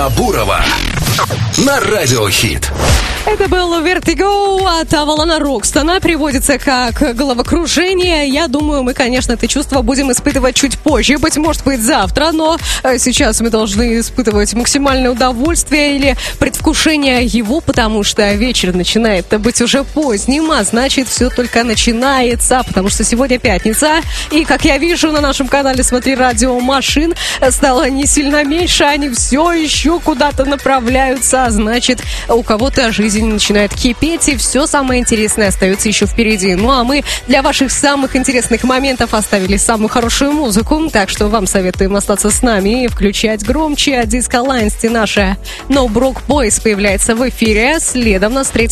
Сабурова на Радио Хит. Это был Vertigo от Авалона Рокстона. Приводится как головокружение. Я думаю, мы, конечно, это чувство будем испытывать чуть позже. Быть может быть, завтра. Но сейчас мы должны испытывать максимальное удовольствие или предвкушение его, потому что вечер начинает быть уже поздним, а значит, все только начинается, потому что сегодня пятница. И, как я вижу на нашем канале «Смотри радио», машин стало не сильно меньше. Они все еще куда-то направляются, а значит, у кого-то жизнь начинает кипеть, и все самое интересное остается еще впереди. Ну а мы для ваших самых интересных моментов оставили самую хорошую музыку, так что вам советуем остаться с нами и включать громче. Disco Lines, наша No Broke Boys появляется в эфире. Следом нас встретит